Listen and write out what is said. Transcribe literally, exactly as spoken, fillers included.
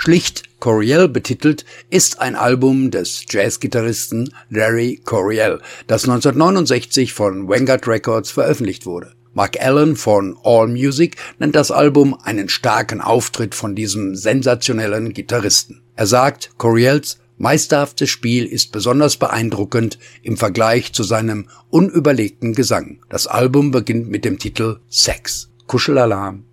Schlicht Coryell betitelt, ist ein Album des Jazzgitarristen Larry Coryell, das neunzehnhundertneunundsechzig von Vanguard Records veröffentlicht wurde. Mark Allen von AllMusic nennt das Album einen starken Auftritt von diesem sensationellen Gitarristen. Er sagt, Coryells meisterhaftes Spiel ist besonders beeindruckend im Vergleich zu seinem unüberlegten Gesang. Das Album beginnt mit dem Titel Sex. Kuschelalarm.